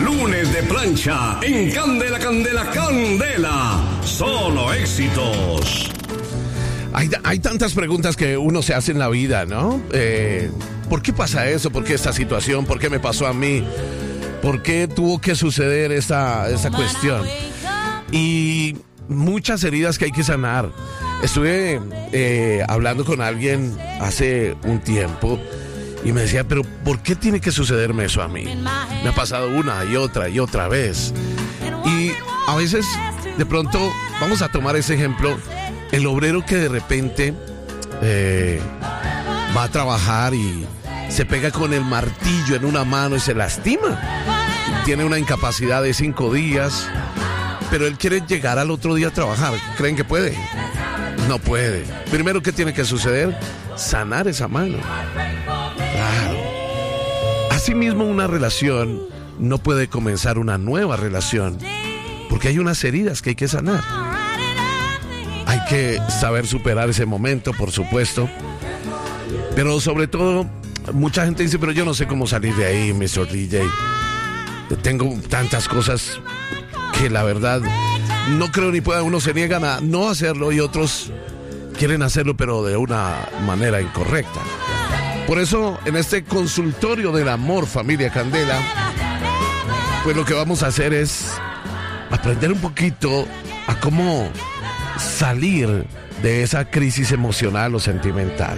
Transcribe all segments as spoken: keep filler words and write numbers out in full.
Lunes de plancha en Candela, Candela, Candela. Solo éxitos. Hay, hay tantas preguntas que uno se hace en la vida, ¿no? Eh, ¿Por qué pasa eso? ¿Por qué esta situación? ¿Por qué me pasó a mí? ¿Por qué tuvo que suceder esta, esta cuestión? Y muchas heridas que hay que sanar. Estuve eh, hablando con alguien hace un tiempo y me decía, pero ¿por qué tiene que sucederme eso a mí? Me ha pasado una y otra y otra vez. Y a veces, de pronto, vamos a tomar ese ejemplo, el obrero que de repente eh, va a trabajar y se pega con el martillo en una mano y se lastima. Tiene una incapacidad de cinco días, pero él quiere llegar al otro día a trabajar. ¿Creen que puede? No puede. Primero, ¿qué tiene que suceder? Sanar esa mano. Claro. Asimismo, una relación no puede comenzar una nueva relación porque hay unas heridas que hay que sanar. Hay que saber superar ese momento, por supuesto. Pero sobre todo, mucha gente dice, pero yo no sé cómo salir de ahí, mister D J. Tengo tantas cosas que la verdad no creo ni pueda. Unos se niegan a no hacerlo y otros quieren hacerlo, pero de una manera incorrecta. Por eso, en este consultorio del amor, familia Candela, pues lo que vamos a hacer es aprender un poquito a cómo salir de esa crisis emocional o sentimental.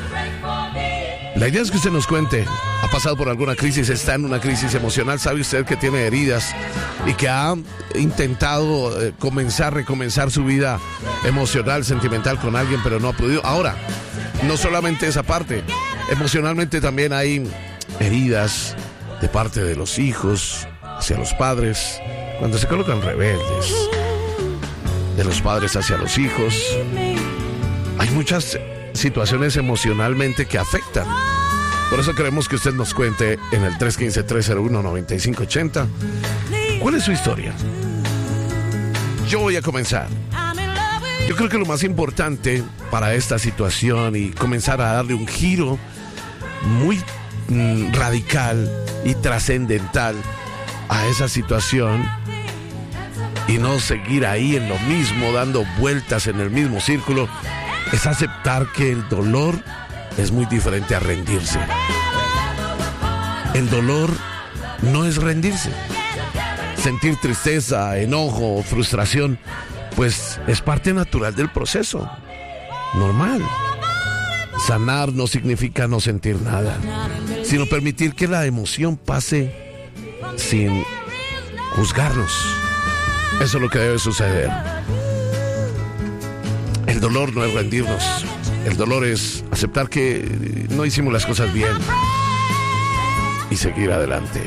La idea es que usted nos cuente, ha pasado por alguna crisis, está en una crisis emocional, sabe usted que tiene heridas y que ha intentado eh, comenzar, recomenzar su vida emocional, sentimental con alguien, pero no ha podido. Ahora, no solamente esa parte, emocionalmente también hay heridas de parte de los hijos hacia los padres, cuando se colocan rebeldes, de los padres hacia los hijos. Hay muchas situaciones emocionalmente que afectan. Por eso queremos que usted nos cuente en el tres uno cinco, tres cero uno, nueve cinco ocho cero. ¿Cuál es su historia? Yo voy a comenzar. Yo creo que lo más importante para esta situación y comenzar a darle un giro muy mm, radical y trascendental a esa situación y no seguir ahí en lo mismo, dando vueltas en el mismo círculo, es aceptar que el dolor es muy diferente a rendirse. El dolor no es rendirse. Sentir tristeza, enojo, frustración, pues es parte natural del proceso. Normal. Sanar no significa no sentir nada, sino permitir que la emoción pase sin juzgarnos. Eso es lo que debe suceder. El dolor no es rendirnos. El dolor es aceptar que no hicimos las cosas bien y seguir adelante.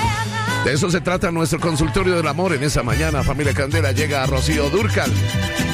De eso se trata nuestro consultorio del amor en esa mañana. Familia Candela, llega a Rocío Dúrcal.